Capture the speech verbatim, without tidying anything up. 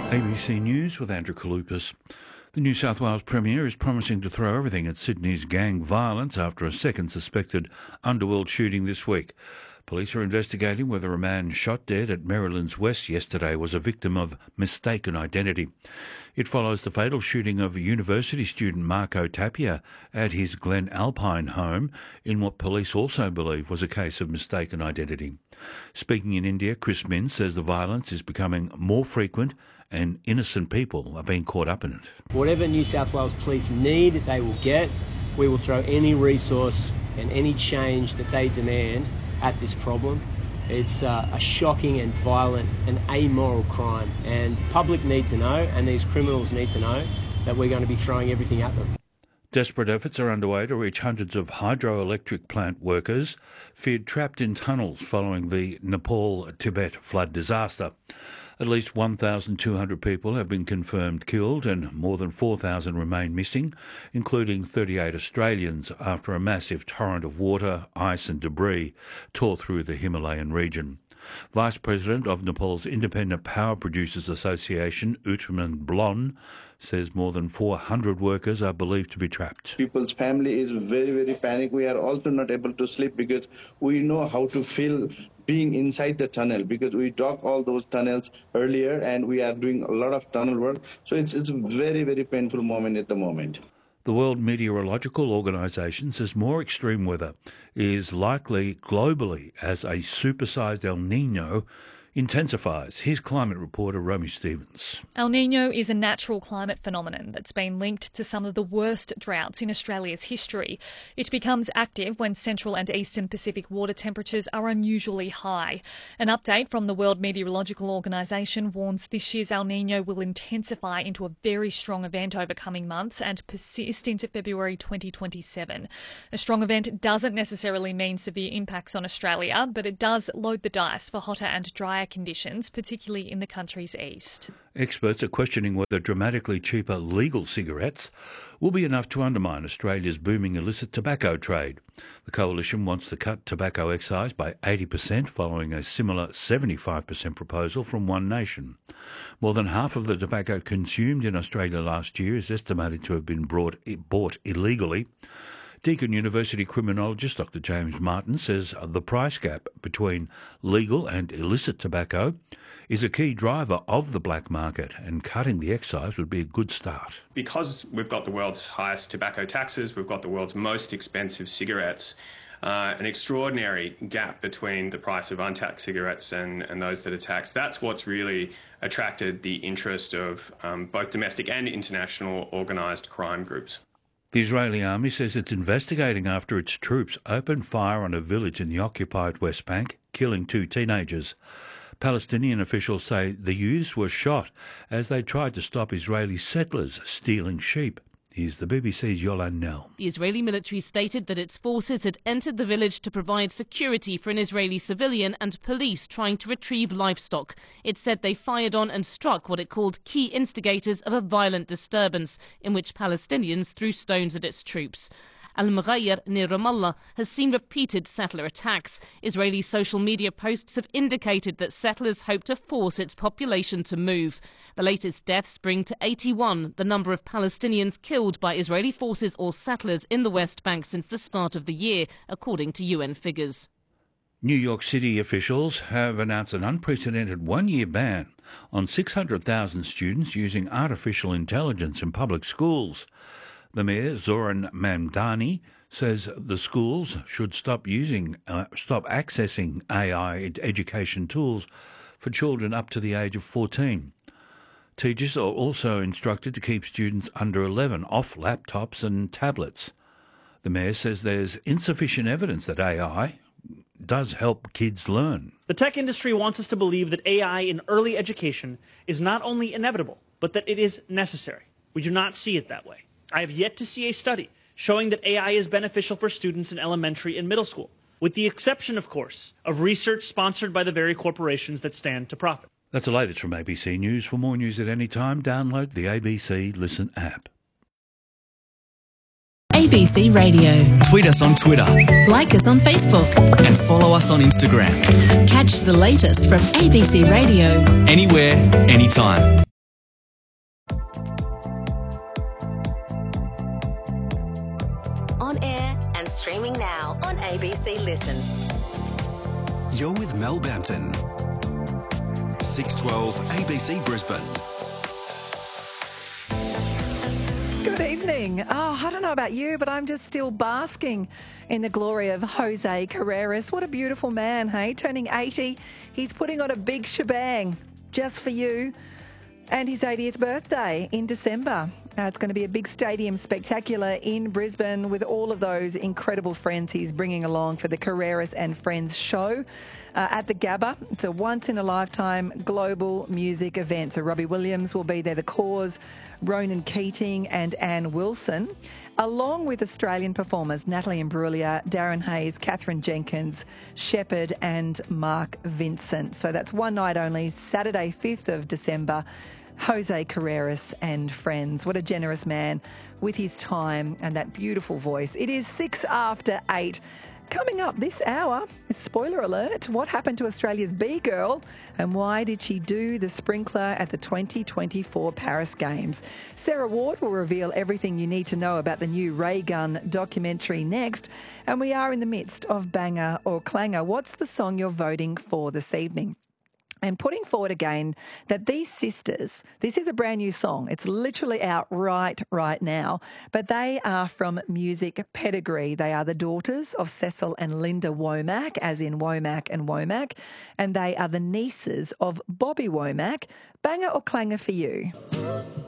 A B C News with Andrew Kalupas. The New South Wales Premier is promising to throw everything at Sydney's gang violence after a second suspected underworld shooting this week. Police are investigating whether a man shot dead at Merrylands West yesterday was a victim of mistaken identity. It follows the fatal shooting of university student Marco Tapia at his Glen Alpine home in what police also believe was a case of mistaken identity. Speaking in India, Chris Minns says the violence is becoming more frequent and innocent people are being caught up in it. Whatever New South Wales Police need, they will get. We will throw any resource and any change that they demand at this problem. It's uh, a shocking and violent and amoral crime, and public need to know, and these criminals need to know, that we're going to be throwing everything at them. Desperate efforts are underway to reach hundreds of hydroelectric plant workers feared trapped in tunnels following the Nepal-Tibet flood disaster. At least one thousand two hundred people have been confirmed killed and more than four thousand remain missing, including thirty-eight Australians after a massive torrent of water, ice and debris tore through the Himalayan region. Vice President of Nepal's Independent Power Producers Association, Utman Blon, says more than four hundred workers are believed to be trapped. People's family is very, very panicked. We are also not able to sleep because we know how to feel being inside the tunnel, because we dug all those tunnels earlier and we are doing a lot of tunnel work. So it's, it's a very, very painful moment at the moment. The World Meteorological Organization says more extreme weather is likely globally as a supersized El Niño intensifies. Here's climate reporter Romy Stevens. El Niño is a natural climate phenomenon that's been linked to some of the worst droughts in Australia's history. It becomes active when central and eastern Pacific water temperatures are unusually high. An update from the World Meteorological Organization warns this year's El Niño will intensify into a very strong event over coming months and persist into February twenty twenty-seven. A strong event doesn't necessarily mean severe impacts on Australia, but it does load the dice for hotter and drier conditions, particularly in the country's east. Experts are questioning whether dramatically cheaper legal cigarettes will be enough to undermine Australia's booming illicit tobacco trade. The Coalition wants to cut tobacco excise by eighty percent following a similar seventy-five percent proposal from One Nation. More than half of the tobacco consumed in Australia last year is estimated to have been brought, bought illegally. Deakin University criminologist Doctor James Martin says the price gap between legal and illicit tobacco is a key driver of the black market, and cutting the excise would be a good start. Because we've got the world's highest tobacco taxes, we've got the world's most expensive cigarettes, uh, an extraordinary gap between the price of untaxed cigarettes and, and those that are taxed. That's what's really attracted the interest of um, both domestic and international organised crime groups. The Israeli army says it's investigating after its troops opened fire on a village in the occupied West Bank, killing two teenagers. Palestinian officials say the youths were shot as they tried to stop Israeli settlers stealing sheep. Here's the B B C's Yolande Nell. The Israeli military stated that its forces had entered the village to provide security for an Israeli civilian and police trying to retrieve livestock. It said they fired on and struck what it called key instigators of a violent disturbance, in which Palestinians threw stones at its troops. Al-Mughayr near Ramallah has seen repeated settler attacks. Israeli social media posts have indicated that settlers hope to force its population to move. The latest deaths bring to eighty-one the number of Palestinians killed by Israeli forces or settlers in the West Bank since the start of the year, according to U N figures. New York City officials have announced an unprecedented one-year ban on six hundred thousand students using artificial intelligence in public schools. The mayor, Zoran Mamdani, says the schools should stop using, uh, stop accessing A I education tools for children up to the age of fourteen. Teachers are also instructed to keep students under eleven off laptops and tablets. The mayor says there's insufficient evidence that A I does help kids learn. The tech industry wants us to believe that A I in early education is not only inevitable, but that it is necessary. We do not see it that way. I have yet to see a study showing that A I is beneficial for students in elementary and middle school, with the exception, of course, of research sponsored by the very corporations that stand to profit. That's the latest from A B C News. For more news at any time, download the A B C Listen app. A B C Radio. Tweet us on Twitter. Like us on Facebook. And follow us on Instagram. Catch the latest from A B C Radio. Anywhere, anytime. and streaming now on A B C Listen. You're with Mel Bampton. six twelve A B C Brisbane. Good evening. Oh, I don't know about you, but I'm just still basking in the glory of Jose Carreras. What a beautiful man, hey? Turning eighty. He's putting on a big shebang just for you. And his eightieth birthday in December. Uh, it's going to be a big stadium spectacular in Brisbane with all of those incredible friends he's bringing along for the Carreras and Friends show uh, at the Gabba. It's a once-in-a-lifetime global music event. So Robbie Williams will be there, The Cause, Ronan Keating and Anne Wilson, along with Australian performers Natalie Imbruglia, Darren Hayes, Catherine Jenkins, Shepherd and Mark Vincent. So that's one night only, Saturday, fifth of December. Jose Carreras and Friends. What a generous man with his time and that beautiful voice. It is six after eight. Coming up this hour, spoiler alert, what happened to Australia's B-girl and why did she do the sprinkler at the twenty twenty-four Paris Games? Sarah Ward will reveal everything you need to know about the new Ray Gun documentary next. And we are in the midst of Banger or Clanger. What's the song you're voting for this evening? And putting forward again that these sisters, this is a brand new song. It's literally out right, right now. But they are from music pedigree. They are the daughters of Cecil and Linda Womack, as in Womack and Womack. And they are the nieces of Bobby Womack. Banger or clanger for you?